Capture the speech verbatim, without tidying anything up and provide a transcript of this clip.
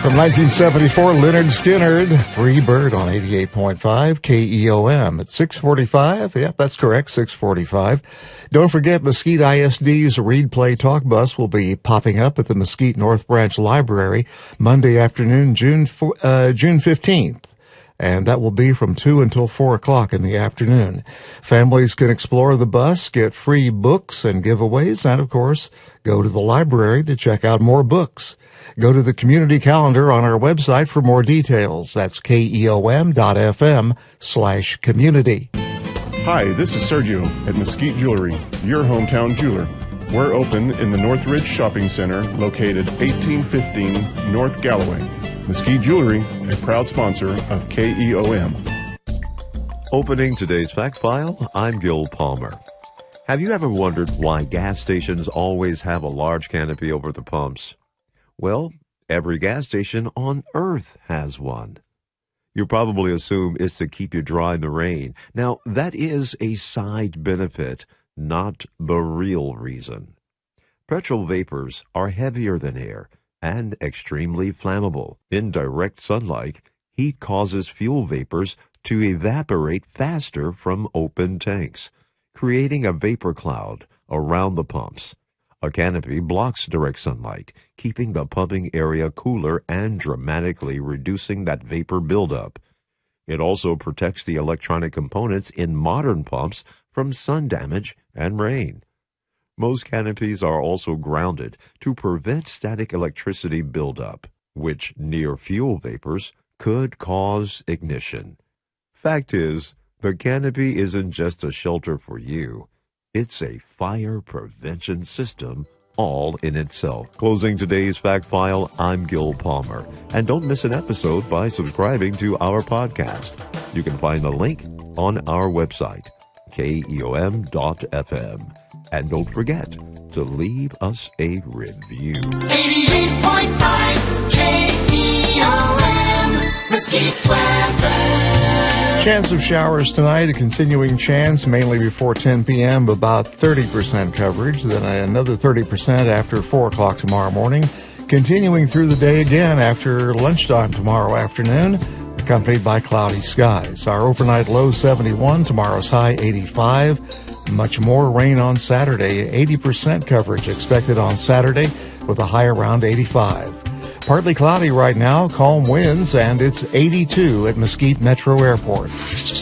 From nineteen seventy-four, Leonard Skinner, Free Bird on eighty-eight point five K E O M at six forty-five. Yep, that's correct, six forty-five. Don't forget, Mesquite I S D's Read Play Talk Bus will be popping up at the Mesquite North Branch Library Monday afternoon, June uh, June fifteenth. And that will be from two until four o'clock in the afternoon. Families can explore the bus, get free books and giveaways, and, of course, go to the library to check out more books. Go to the community calendar on our website for more details. That's keom dot f m slash community. Hi, this is Sergio at Mesquite Jewelry, your hometown jeweler. We're open in the Northridge Shopping Center, located eighteen fifteen North Galloway. Mesquite Jewelry, a proud sponsor of K E O M. Opening today's Fact File, I'm Gil Palmer. Have you ever wondered why gas stations always have a large canopy over the pumps? Well, every gas station on Earth has one. You probably assume it's to keep you dry in the rain. Now, that is a side benefit, not the real reason. Petrol vapors are heavier than air and extremely flammable. In direct sunlight, heat causes fuel vapors to evaporate faster from open tanks, creating a vapor cloud around the pumps. A canopy blocks direct sunlight, keeping the pumping area cooler and dramatically reducing that vapor buildup. It also protects the electronic components in modern pumps from sun damage and rain. Most canopies are also grounded to prevent static electricity buildup, which near fuel vapors could cause ignition. Fact is, the canopy isn't just a shelter for you. It's a fire prevention system all in itself. Closing today's Fact File, I'm Gil Palmer. And don't miss an episode by subscribing to our podcast. You can find the link on our website, K E O M dot F M. And don't forget to leave us a review. eighty-eight point five K E O M, Mesquite weather. Chance of showers tonight, a continuing chance, mainly before ten p.m., about thirty percent coverage, then another thirty percent after four o'clock tomorrow morning, continuing through the day again after lunchtime tomorrow afternoon, accompanied by cloudy skies. Our overnight low seventy-one, tomorrow's high eighty-five. Much more rain on Saturday, eighty percent coverage expected on Saturday with a high around eighty-five. Partly cloudy right now, calm winds, and it's eighty-two at Mesquite Metro Airport.